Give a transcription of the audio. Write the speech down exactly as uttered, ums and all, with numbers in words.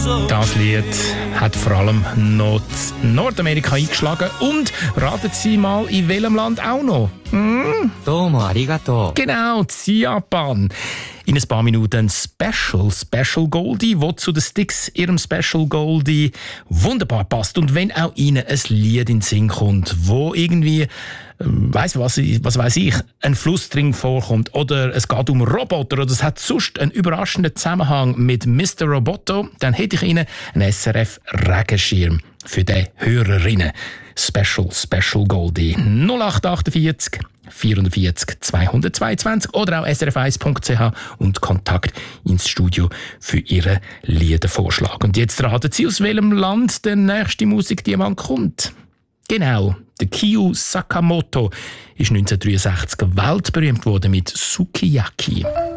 Das Lied hat vor allem noch in Nordamerika eingeschlagen. Und raten Sie mal, in welchem Land auch noch? Hm? Domo arigato. Genau, in Japan. In ein paar Minuten ein Special, Special Goldie, wo zu den Sticks ihrem Special Goldie wunderbar passt. Und wenn auch Ihnen ein Lied in den Sinn kommt, wo irgendwie, weiss was, was weiss ich, ein Fluss drin vorkommt oder es geht um Roboter oder es hat sonst einen überraschenden Zusammenhang mit Mister Roboto, dann hätte ich Ihnen einen S R F-Regenschirm für die Hörerinnen. Special, Special Goldie null acht achtundvierzig vierundvierzig zweihundertzweiundzwanzig oder auch s r f eins punkt c h und Kontakt ins Studio für Ihren Liedervorschlag. Und jetzt raten Sie, aus welchem Land der nächste Musikdiamant kommt. Genau, der Kiyo Sakamoto ist neunzehnhundertdreiundsechzig weltberühmt worden mit Sukiyaki.